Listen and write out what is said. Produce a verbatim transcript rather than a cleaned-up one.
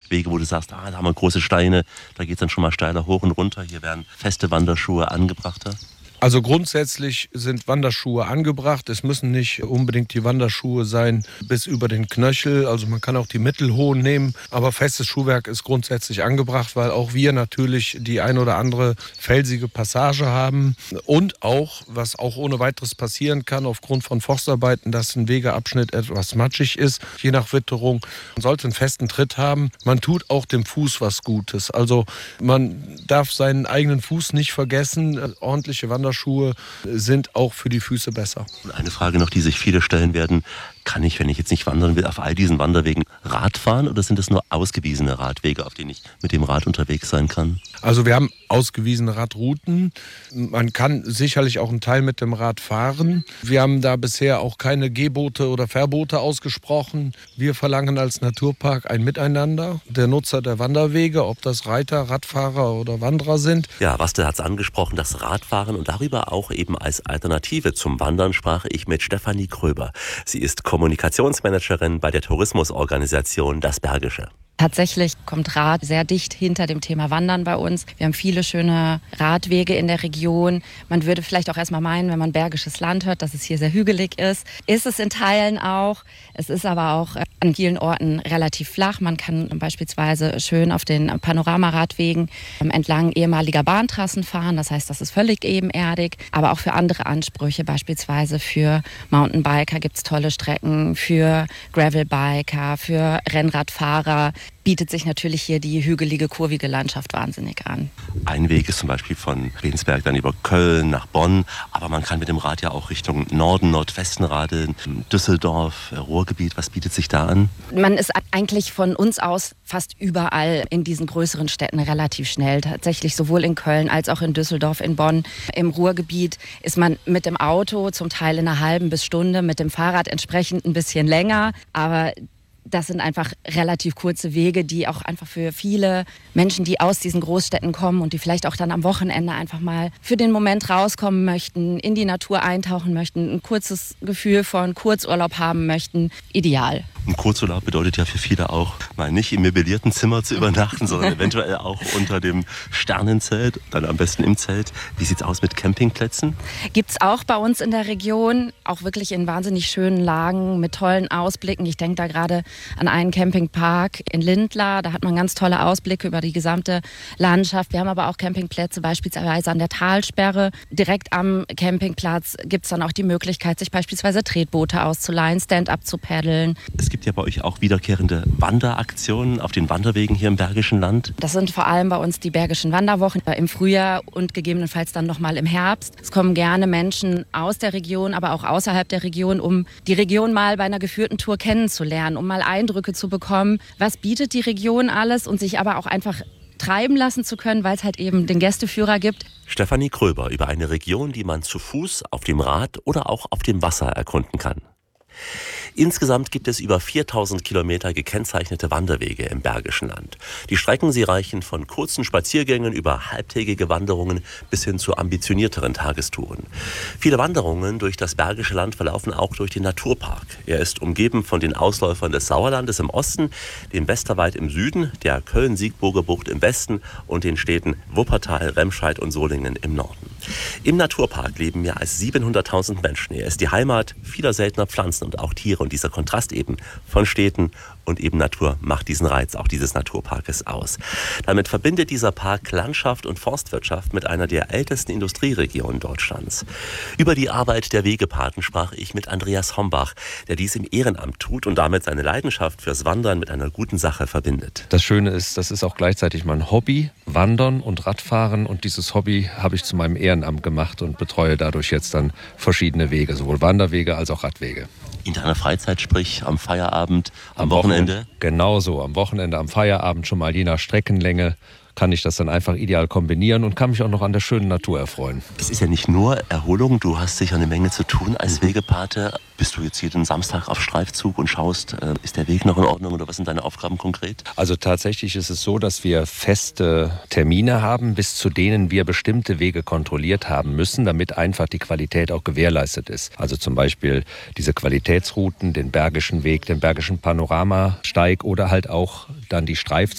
Wege, wo du sagst, ah, da haben wir große Steine, da geht es dann schon mal steiler hoch und runter. Hier werden feste Wanderschuhe angebrachter? Also grundsätzlich sind Wanderschuhe angebracht. Es müssen nicht unbedingt die Wanderschuhe sein bis über den Knöchel. Also man kann auch die mittelhohen nehmen. Aber festes Schuhwerk ist grundsätzlich angebracht, weil auch wir natürlich die ein oder andere felsige Passage haben. Und auch, was auch ohne weiteres passieren kann, aufgrund von Forstarbeiten, dass ein Wegeabschnitt etwas matschig ist, je nach Witterung. Man sollte einen festen Tritt haben. Man tut auch dem Fuß was Gutes. Also man darf seinen eigenen Fuß nicht vergessen. Ordentliche Wanderschuhe Schuhe sind auch für die Füße besser. Und eine Frage noch, die sich viele stellen werden. Kann ich, wenn ich jetzt nicht wandern will, auf all diesen Wanderwegen Rad fahren oder sind das nur ausgewiesene Radwege, auf denen ich mit dem Rad unterwegs sein kann? Also wir haben ausgewiesene Radrouten. Man kann sicherlich auch einen Teil mit dem Rad fahren. Wir haben da bisher auch keine Gebote oder Verbote ausgesprochen. Wir verlangen als Naturpark ein Miteinander der Nutzer der Wanderwege, ob das Reiter, Radfahrer oder Wanderer sind. Ja, Waste hat es angesprochen, das Radfahren und darüber auch eben als Alternative zum Wandern sprach ich mit Stefanie Kröber. Sie ist Kommunikationsmanagerin bei der Tourismusorganisation Das Bergische. Tatsächlich kommt Rad sehr dicht hinter dem Thema Wandern bei uns. Wir haben viele schöne Radwege in der Region. Man würde vielleicht auch erstmal meinen, wenn man Bergisches Land hört, dass es hier sehr hügelig ist. Ist es in Teilen auch. Es ist aber auch an vielen Orten relativ flach. Man kann beispielsweise schön auf den Panoramaradwegen entlang ehemaliger Bahntrassen fahren. Das heißt, das ist völlig ebenerdig. Aber auch für andere Ansprüche, beispielsweise für Mountainbiker gibt es tolle Strecken, für Gravelbiker, für Rennradfahrer. Bietet sich natürlich hier die hügelige, kurvige Landschaft wahnsinnig an. Ein Weg ist zum Beispiel von Bensberg dann über Köln nach Bonn, aber man kann mit dem Rad ja auch Richtung Norden, Nordwesten radeln, Düsseldorf, Ruhrgebiet. Was bietet sich da an? Man ist eigentlich von uns aus fast überall in diesen größeren Städten relativ schnell. Tatsächlich sowohl in Köln als auch in Düsseldorf, in Bonn. Im Ruhrgebiet ist man mit dem Auto zum Teil in einer halben bis Stunde, mit dem Fahrrad entsprechend ein bisschen länger, aber das sind einfach relativ kurze Wege, die auch einfach für viele Menschen, die aus diesen Großstädten kommen und die vielleicht auch dann am Wochenende einfach mal für den Moment rauskommen möchten, in die Natur eintauchen möchten, ein kurzes Gefühl von Kurzurlaub haben möchten, ideal. Ein Kurzurlaub bedeutet ja für viele auch, mal nicht im möblierten Zimmer zu übernachten, sondern eventuell auch unter dem Sternenzelt, dann am besten im Zelt. Wie sieht's aus mit Campingplätzen? Gibt's auch bei uns in der Region, auch wirklich in wahnsinnig schönen Lagen mit tollen Ausblicken. Ich denke da gerade an einen Campingpark in Lindlar. Da hat man ganz tolle Ausblicke über die gesamte Landschaft. Wir haben aber auch Campingplätze beispielsweise an der Talsperre. Direkt am Campingplatz gibt es dann auch die Möglichkeit, sich beispielsweise Tretboote auszuleihen, Stand-up zu paddeln. Es gibt ja bei euch auch wiederkehrende Wanderaktionen auf den Wanderwegen hier im Bergischen Land. Das sind vor allem bei uns die Bergischen Wanderwochen im Frühjahr und gegebenenfalls dann nochmal im Herbst. Es kommen gerne Menschen aus der Region, aber auch außerhalb der Region, um die Region mal bei einer geführten Tour kennenzulernen, um mal Eindrücke zu bekommen, was bietet die Region alles und sich aber auch einfach treiben lassen zu können, weil es halt eben den Gästeführer gibt. Stefanie Kröber über eine Region, die man zu Fuß, auf dem Rad oder auch auf dem Wasser erkunden kann. Insgesamt gibt es über viertausend Kilometer gekennzeichnete Wanderwege im Bergischen Land. Die Strecken, sie reichen von kurzen Spaziergängen über halbtägige Wanderungen bis hin zu ambitionierteren Tagestouren. Viele Wanderungen durch das Bergische Land verlaufen auch durch den Naturpark. Er ist umgeben von den Ausläufern des Sauerlandes im Osten, dem Westerwald im Süden, der Köln-Siegburger Bucht im Westen und den Städten Wuppertal, Remscheid und Solingen im Norden. Im Naturpark leben mehr als siebenhunderttausend Menschen. Er ist die Heimat vieler seltener Pflanzen und auch Tiere. Und dieser Kontrast eben von Städten und eben Natur macht diesen Reiz auch dieses Naturparkes aus. Damit verbindet dieser Park Landschaft und Forstwirtschaft mit einer der ältesten Industrieregionen Deutschlands. Über die Arbeit der Wegepaten sprach ich mit Andreas Hombach, der dies im Ehrenamt tut und damit seine Leidenschaft fürs Wandern mit einer guten Sache verbindet. Das Schöne ist, das ist auch gleichzeitig mein Hobby, Wandern und Radfahren. Und dieses Hobby habe ich zu meinem Ehrenamt gemacht und betreue dadurch jetzt dann verschiedene Wege, sowohl Wanderwege als auch Radwege. In deiner Freizeit, sprich am Feierabend, am, am Wochenende? Wochenende? Genauso, am Wochenende, am Feierabend schon mal je nach Streckenlänge kann ich das dann einfach ideal kombinieren und kann mich auch noch an der schönen Natur erfreuen. Es ist ja nicht nur Erholung, du hast sicher eine Menge zu tun als Wegepate. Bist du jetzt jeden Samstag auf Streifzug und schaust, äh, ist der Weg noch in Ordnung oder was sind deine Aufgaben konkret? Also tatsächlich ist es so, dass wir feste Termine haben, bis zu denen wir bestimmte Wege kontrolliert haben müssen, damit einfach die Qualität auch gewährleistet ist. Also zum Beispiel diese Qualitätsrouten, den Bergischen Weg, den Bergischen Panoramasteig oder halt auch dann die Streifzüge.